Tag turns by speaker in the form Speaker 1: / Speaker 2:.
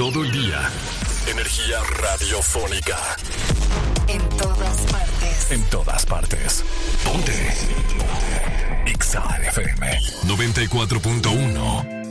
Speaker 1: todo el día. Energía radiofónica.
Speaker 2: En todas partes.
Speaker 1: En todas partes. Ponte. Exa FM 94.1.